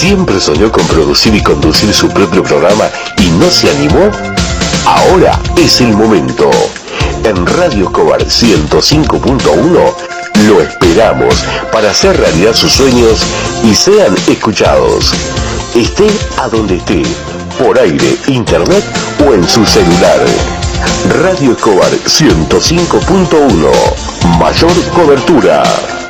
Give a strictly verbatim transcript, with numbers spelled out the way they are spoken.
¿Siempre soñó con producir y conducir su propio programa y no se animó? Ahora es el momento. En Radio Escobar ciento cinco punto uno lo esperamos para hacer realidad sus sueños y sean escuchados. Esté a donde esté, por aire, internet o en su celular. Radio Escobar ciento cinco punto uno. Mayor cobertura.